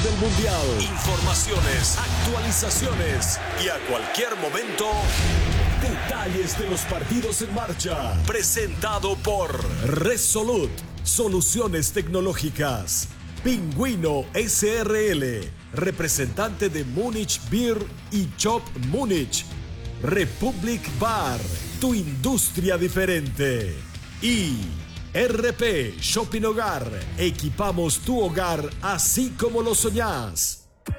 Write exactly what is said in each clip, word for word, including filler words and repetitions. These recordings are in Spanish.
del Mundial. Informaciones, actualizaciones y a cualquier momento, detalles de los partidos en marcha. Presentado por Resolute, soluciones tecnológicas. Pingüino S R L, representante de Munich Beer y Shop Munich. Republic Bar, tu industria diferente. Y R P Shopping Hogar, equipamos tu hogar así como lo soñás.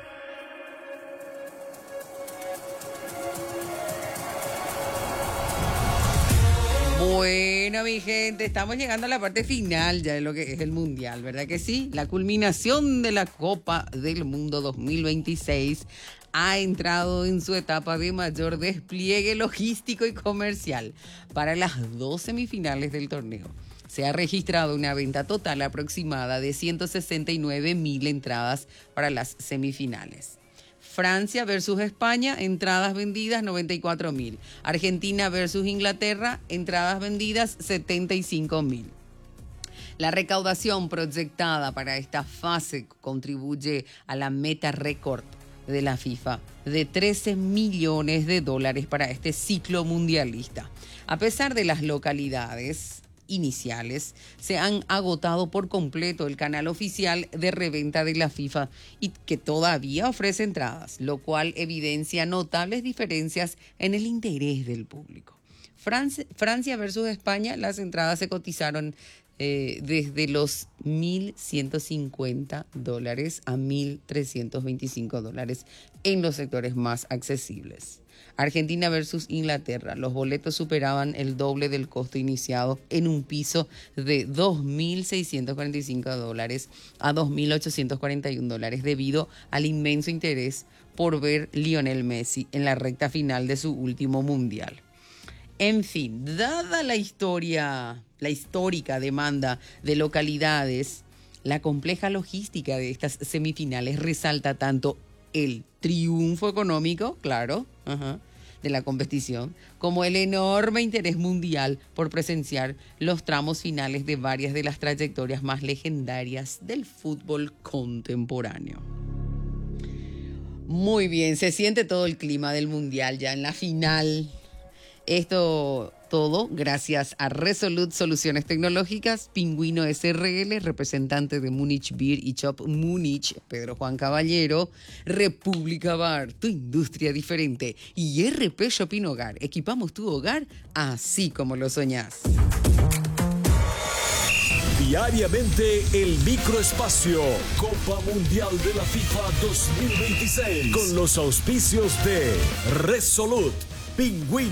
Bueno, mi gente, estamos llegando a la parte final ya de lo que es el Mundial, ¿verdad que sí? La culminación de la Copa del Mundo dos mil veintiséis ha entrado en su etapa de mayor despliegue logístico y comercial. Para las dos semifinales del torneo se ha registrado una venta total aproximada de ciento sesenta y nueve mil entradas para las semifinales. Francia versus España, entradas vendidas noventa y cuatro mil. Argentina versus Inglaterra, entradas vendidas setenta y cinco mil. La recaudación proyectada para esta fase contribuye a la meta récord de la FIFA de trece millones de dólares para este ciclo mundialista. A pesar de las localidades iniciales, se han agotado por completo el canal oficial de reventa de la FIFA y que todavía ofrece entradas, lo cual evidencia notables diferencias en el interés del público. Francia, Francia versus España, las entradas se cotizaron eh, desde los mil ciento cincuenta dólares a mil trescientos veinticinco dólares en los sectores más accesibles. Argentina versus Inglaterra, los boletos superaban el doble del costo iniciado en un piso de dos mil seiscientos cuarenta y cinco dólares a dos mil ochocientos cuarenta y uno dólares debido al inmenso interés por ver Lionel Messi en la recta final de su último mundial. En fin, dada la historia, la histórica demanda de localidades, la compleja logística de estas semifinales resalta tanto el triunfo económico, claro, uh-huh, de la competición, como el enorme interés mundial por presenciar los tramos finales de varias de las trayectorias más legendarias del fútbol contemporáneo. Muy bien, se siente todo el clima del mundial ya en la final. Esto todo gracias a Resolute Soluciones Tecnológicas, Pingüino S R L, representante de Munich Beer y Shop Munich, Pedro Juan Caballero, República Bar, tu industria diferente, y R P Shopping Hogar, equipamos tu hogar así como lo soñás. Diariamente el microespacio Copa Mundial de la FIFA dos mil veintiséis con los auspicios de Resolute, Pingüino